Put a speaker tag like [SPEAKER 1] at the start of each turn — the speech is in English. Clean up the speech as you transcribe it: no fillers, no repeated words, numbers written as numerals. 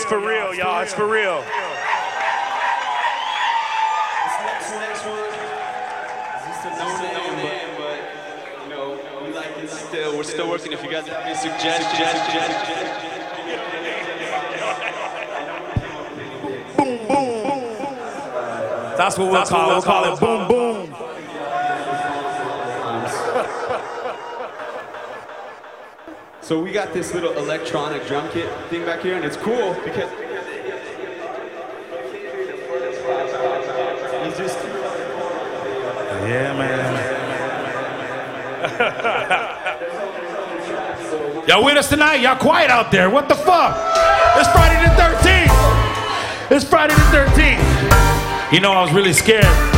[SPEAKER 1] for real, y'all. It's for real.
[SPEAKER 2] This next one is just a no-name, but you know, we like it still. We're still working. If you guys have any suggestions.
[SPEAKER 1] Boom, boom. That's what we'll call it. We'll call it boom, boom.
[SPEAKER 2] So we got this little electronic drum kit thing back here, and it's cool because he's just...
[SPEAKER 1] Yeah, man. Y'all with us tonight? Y'all quiet out there. What the fuck? It's Friday the 13th. It's Friday the 13th. You know, I was really scared.